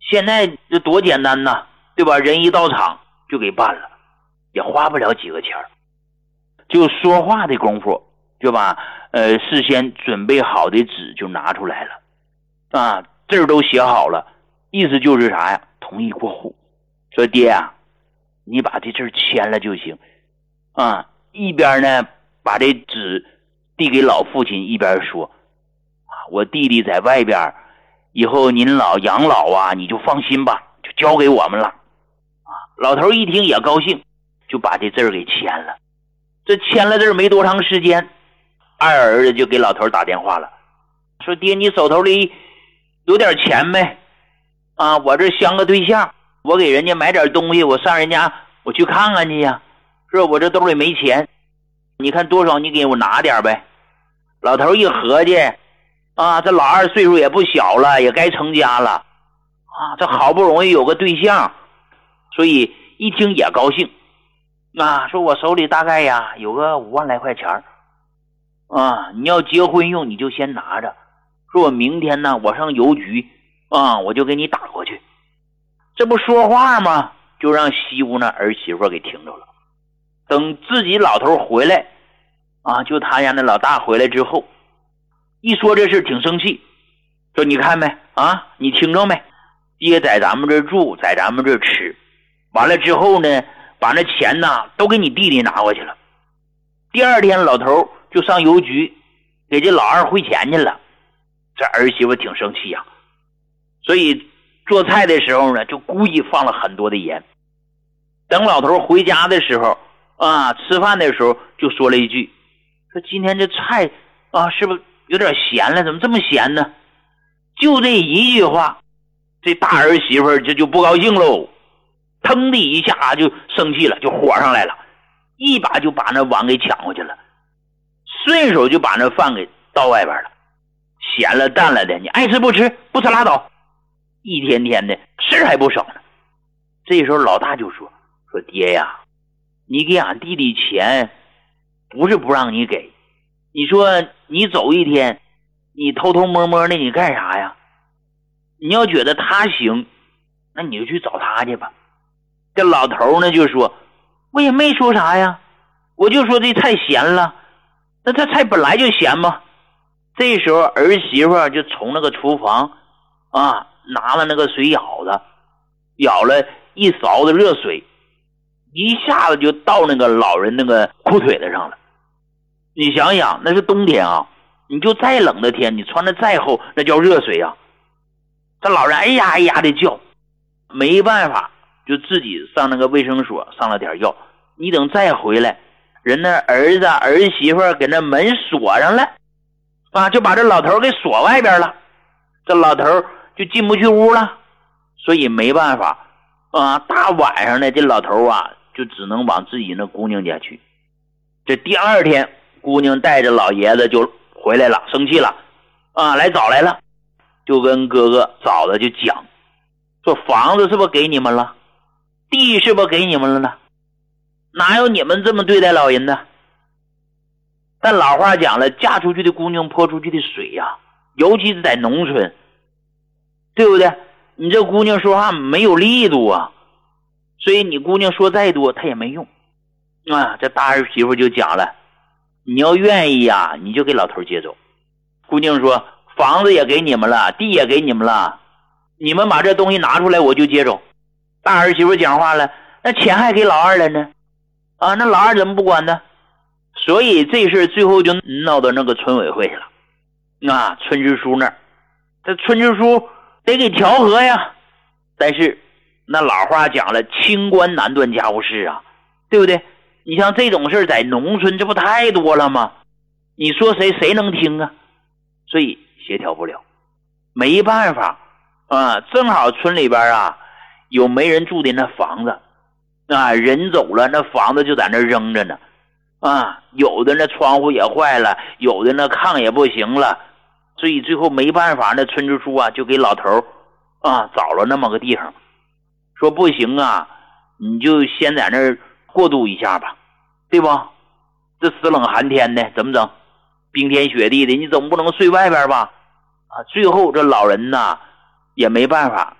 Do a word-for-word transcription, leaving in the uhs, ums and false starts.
现在这多简单呐，对吧？人一到场就给办了，也花不了几个钱儿，就说话的功夫，对吧？呃，事先准备好的纸就拿出来了，啊，字儿都写好了，意思就是啥呀？同意过户，说爹啊，你把这字签了就行，啊，一边呢把这纸递给老父亲，一边说，啊，我弟弟在外边，以后您老养老啊，你就放心吧，就交给我们了。啊，老头一听也高兴，就把这字儿给签了。这签了字没多长时间，二儿子就给老头打电话了，说爹，你手头里有点钱没？啊，我这相个对象，我给人家买点东西，我上人家我去看看去呀。说我这兜里没钱，你看多少你给我拿点呗。老头一合计，啊，这老二岁数也不小了，也该成家了，啊，这好不容易有个对象，所以一听也高兴。啊，说我手里大概呀有个五万来块钱啊，你要结婚用你就先拿着，说我明天呢我上邮局啊，我就给你打过去。这不说话吗？就让西屋那儿媳妇给听着了。等自己老头回来啊，就他家那老大回来之后，一说这事挺生气，说你看没啊，你听着没？爹在咱们这住，在咱们这吃，完了之后呢，把那钱呢都给你弟弟拿过去了。第二天老头就上邮局给这老二汇钱去了。这儿媳妇挺生气呀、啊，所以做菜的时候呢，就故意放了很多的盐。等老头回家的时候啊，吃饭的时候就说了一句，说今天这菜啊是不是有点咸了？怎么这么咸呢？就这一句话，这大儿媳妇这就不高兴喽，腾的一下就生气了，就火上来了，一把就把那碗给抢过去了，顺手就把那饭给倒外边了。咸了淡了的，你爱吃不吃，不吃拉倒，一天天的事还不少呢。这时候老大就说，说爹呀，你给俺弟弟钱不是不让你给，你说你走一天，你偷偷摸摸的你干啥呀？你要觉得他行，那你就去找他去吧。这老头呢就说，我也没说啥呀，我就说这菜咸了，那这菜本来就咸嘛。这时候儿媳妇就从那个厨房啊拿了那个水舀子，舀了一勺子热水，一下子就到那个老人那个裤腿子上了。你想想，那是冬天啊，你就再冷的天，你穿的再厚，那叫热水啊。这老人哎呀哎呀的叫，没办法，就自己上那个卫生所上了点药。你等再回来，人那儿子儿媳妇给那门锁上了啊，就把这老头给锁外边了，这老头就进不去屋了。所以没办法啊，大晚上的这老头啊就只能往自己那姑娘家去。这第二天姑娘带着老爷子就回来了，生气了啊，来找来了，就跟哥哥嫂子就讲，说房子是不是给你们了，地是不是给你们了呢？哪有你们这么对待老人的？但老话讲了，嫁出去的姑娘泼出去的水呀、啊，尤其是在农村，对不对？你这姑娘说话没有力度啊，所以你姑娘说再多她也没用啊。这大儿媳妇就讲了，你要愿意呀、啊，你就给老头接走。姑娘说，房子也给你们了，地也给你们了，你们把这东西拿出来我就接走。大儿媳妇讲话了，那钱还给老二了呢啊，那老二怎么不管呢？所以这事最后就闹到那个村委会去了啊，村支书那儿，这村支书得给调和呀。但是那老话讲了，清官难断家务事啊，对不对？你像这种事在农村这不太多了吗？你说谁谁能听啊？所以协调不了，没办法啊。正好村里边啊有没人住的那房子啊，人走了那房子就在那扔着呢啊，有的那窗户也坏了，有的那炕也不行了，所以最后没办法，那村支书啊就给老头啊找了那么个地方，说不行啊，你就先在那儿过渡一下吧，对吧？这死冷寒天的怎么整？冰天雪地的，你总不能睡外边吧？啊，最后这老人呐也没办法，